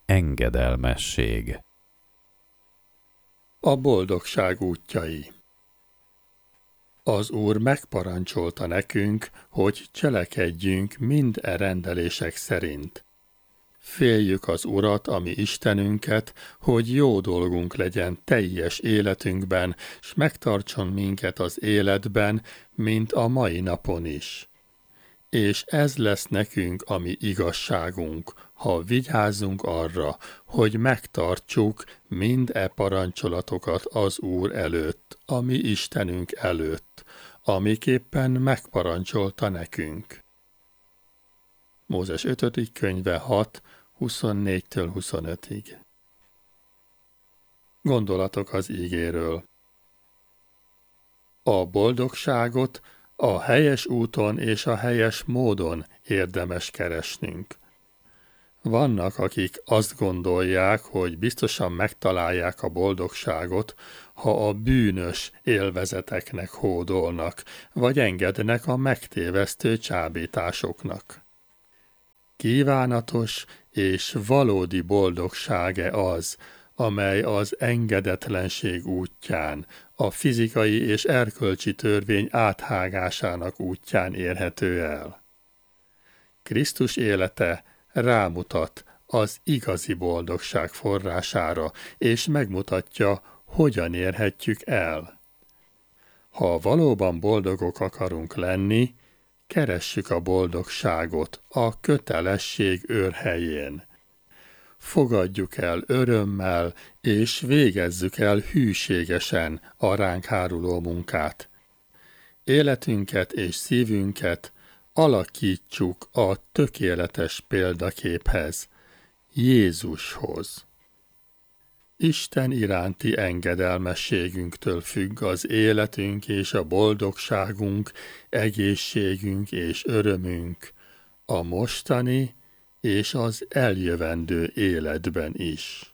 Engedelmesség. A boldogság útjai. Az Úr megparancsolta nekünk, hogy cselekedjünk mind e rendelések szerint. Féljük az Urat, a mi Istenünket, hogy jó dolgunk legyen teljes életünkben, s megtartson minket az életben, mint a mai napon is. És ez lesz nekünk a mi igazságunk, ha vigyázzunk arra, hogy megtartsuk mind e parancsolatokat az Úr előtt, a mi Istenünk előtt, amiképpen megparancsolta nekünk. Mózes 5. könyve 6, 24-től 25-ig. Gondolatok az ígéről. A boldogságot a helyes úton és a helyes módon érdemes keresnünk. Vannak, akik azt gondolják, hogy biztosan megtalálják a boldogságot, ha a bűnös élvezeteknek hódolnak, vagy engednek a megtévesztő csábításoknak. Kívánatos és valódi boldogság-e az, amely az engedetlenség útján, a fizikai és erkölcsi törvény áthágásának útján érhető el? Krisztus élete rámutat az igazi boldogság forrására, és megmutatja, hogyan érhetjük el. Ha valóban boldogok akarunk lenni, keressük a boldogságot a kötelesség őrhelyén. Fogadjuk el örömmel, és végezzük el hűségesen a ránk háruló munkát. Életünket és szívünket alakítsuk a tökéletes példaképhez, Jézushoz. Isten iránti engedelmességünktől függ az életünk és a boldogságunk, egészségünk és örömünk, a mostani és az eljövendő életben is.